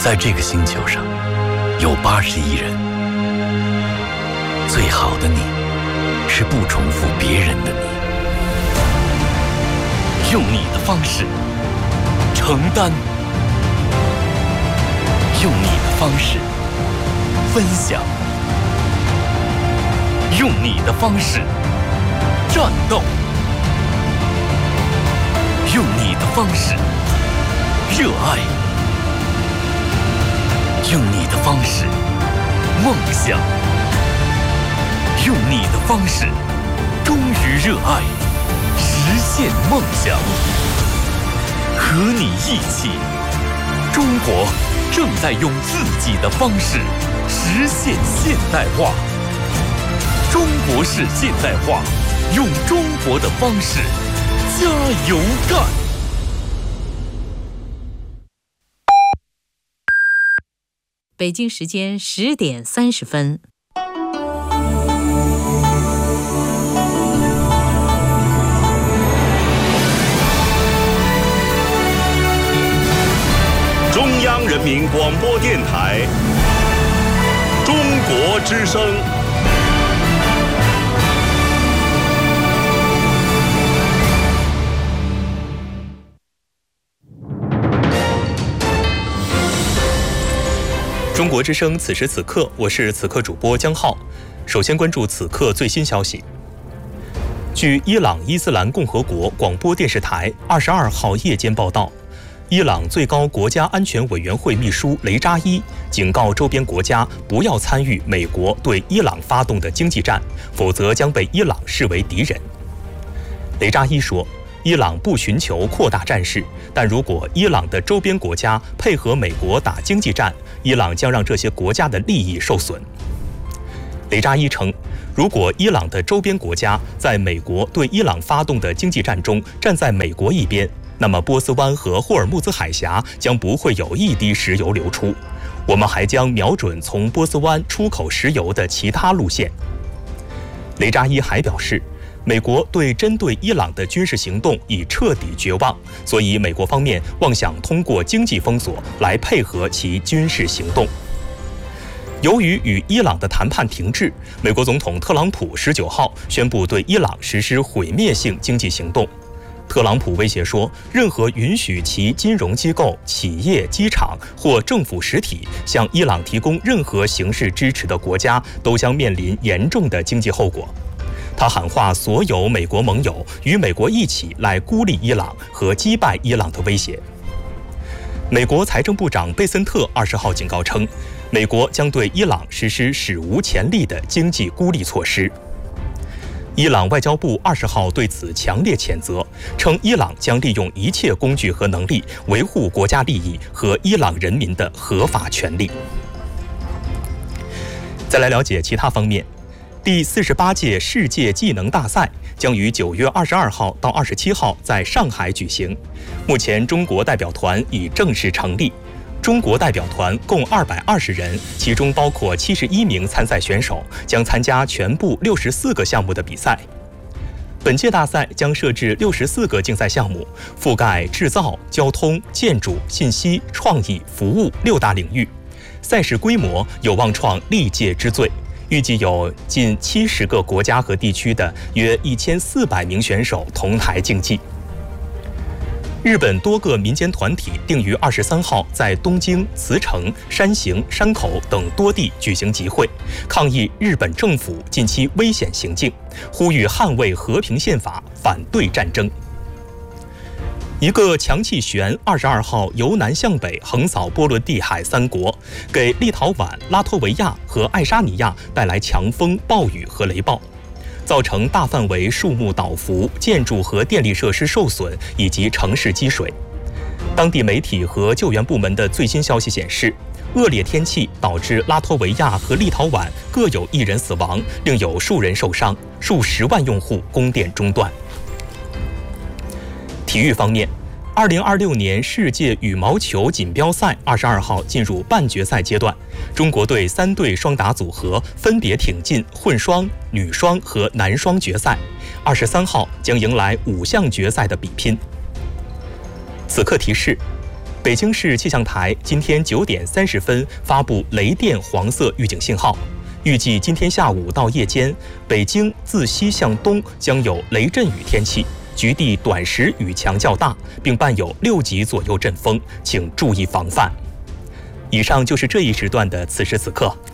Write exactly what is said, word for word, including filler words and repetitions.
在这个星球上有八十亿人，最好的你是不重复别人的你，用你的方式承担，用你的方式分享，用你的方式战斗，用你的方式热爱，用你的方式梦想，用你的方式忠于热爱，实现梦想。和你一起，中国正在用自己的方式实现现代化。中国式现代化，用中国的方式加油干！ 北京时间十点三十分。 中央人民广播电台，中国之声。 中国之声，此时此刻，我是此刻主播江浩。首先关注此刻最新消息。据伊朗伊斯兰共和国广播电视台二十二号夜间报道，伊朗最高国家安全委员会秘书雷扎伊警告周边国家不要参与美国对伊朗发动的经济战，否则将被伊朗视为敌人。雷扎伊说，伊朗不寻求扩大战事，但如果伊朗的周边国家配合美国打经济战，伊朗将让这些国家的利益受损。雷扎伊称，如果伊朗的周边国家在美国对伊朗发动的经济战中站在美国一边，那么波斯湾和霍尔木兹海峡将不会有一滴石油流出。我们还将瞄准从波斯湾出口石油的其他路线。雷扎伊还表示，美国对针对伊朗的军事行动已彻底绝望，所以美国方面妄想通过经济封锁来配合其军事行动。由于与伊朗的谈判停滞，美国总统特朗普十九号宣布对伊朗实施毁灭性经济行动。特朗普威胁说，任何允许其金融机构、企业、机场或政府实体向伊朗提供任何形式支持的国家，都将面临严重的经济后果。他喊话所有美国盟友与美国一起来孤立伊朗和击败伊朗的威胁。美国财政部长贝森特二十号警告称，美国将对伊朗实施史无前例的经济孤立措施。伊朗外交部二十号对此强烈谴责，称伊朗将利用一切工具和能力维护国家利益和伊朗人民的合法权利。再来了解其他方面。第四十八届世界技能大赛将于九月二十二号到二十七号在上海举行。目前，中国代表团已正式成立。中国代表团共二百二十人，其中包括七十一名参赛选手，将参加全部六十四个项目的比赛。本届大赛将设置六十四个竞赛项目，覆盖制造、交通、建筑、信息、创意、服务六大领域。赛事规模有望创历届之最。预计有近七十个国家和地区的约一千四百名选手同台竞技。日本多个民间团体定于二十三号在东京、茨城、山形、山口等多地举行集会，抗议日本政府近期危险行径，呼吁捍卫和平宪法，反对战争。一个强气旋二十二号由南向北横扫波罗的海三国，给立陶宛、拉脱维亚和爱沙尼亚带来强风、暴雨和雷暴，造成大范围树木倒伏、建筑和电力设施受损以及城市积水。当地媒体和救援部门的最新消息显示，恶劣天气导致拉脱维亚和立陶宛各有一人死亡，另有数人受伤，数十万用户供电中断。体育方面，二零二六年世界羽毛球锦标赛二十二号进入半决赛阶段，中国队三对双打组合分别挺进混双、女双和男双决赛，二十三号将迎来五项决赛的比拼。此刻提示： 北京市气象台今天九点三十分发布雷电黄色预警信号，预计今天下午到夜间，北京自西向东将有雷阵雨天气，局地短时雨强较大，并伴有六级左右阵风，请注意防范。以上就是这一时段的此时此刻。